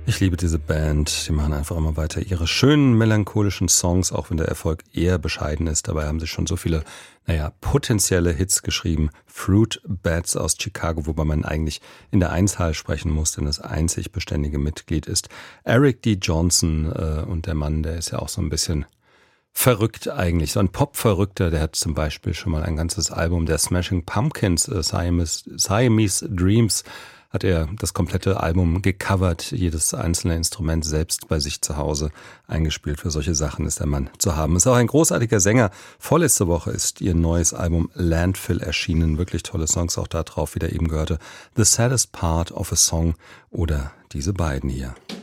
Ich liebe diese Band, die machen einfach immer weiter ihre schönen, melancholischen Songs, auch wenn der Erfolg eher bescheiden ist. Dabei haben sie schon so viele, potenzielle Hits geschrieben. Fruit Bats aus Chicago, wobei man eigentlich in der Einzahl sprechen muss, denn das einzig beständige Mitglied ist Eric D. Johnson. Und der Mann, der ist ja auch so ein bisschen verrückt eigentlich, so ein Pop-Verrückter, der hat zum Beispiel schon mal ein ganzes Album der Smashing Pumpkins, Siamese Dreams, hat er das komplette Album gecovert, jedes einzelne Instrument selbst bei sich zu Hause eingespielt. Für solche Sachen ist der Mann zu haben. Ist auch ein großartiger Sänger. Vorletzte Woche ist ihr neues Album Landfill erschienen. Wirklich tolle Songs auch da drauf, wie der eben gehörte. The Saddest Part of a Song oder diese beiden hier.